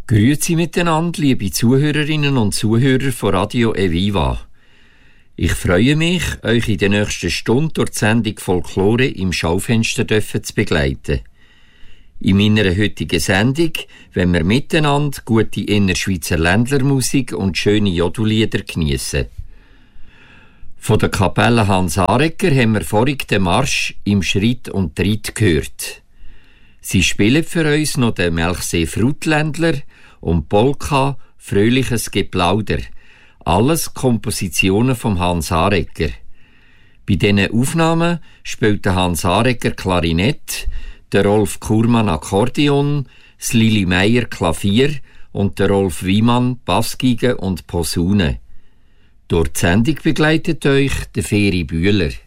Grüezi miteinander, liebe Zuhörerinnen und Zuhörer von Radio Eviva. Ich freue mich, euch in der nächsten Stunde durch die Sendung Folklore im Schaufenster zu begleiten. In meiner heutigen Sendung wollen wir miteinander gute Innerschweizer Ländlermusik und schöne Jodellieder geniessen. Von der Kapelle Hans Aregger haben wir vorhin den Marsch im Schritt und Tritt gehört. Sie spielen für uns noch den Melchsee Frutländler und Polka Fröhliches Geplauder. Alles Kompositionen von Hans Aregger. Bei diesen Aufnahmen spielt der Hans Aregger Klarinett, der Rolf Kurmann Akkordeon, das Lili Meyer Klavier und der Rolf Wiemann Bassgeige und Posaune. Durch die Sendung begleitet euch der Feri Bühler.